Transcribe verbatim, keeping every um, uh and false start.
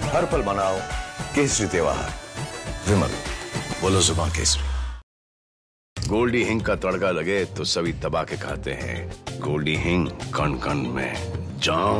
हर पल मनाओ केसरी त्योहार। विमल, बोलो जुबान केसरी। गोल्डी हिंग का तड़का लगे तो सभी दबा के खाते हैं। गोल्डी हिंग कण कण में जाओ।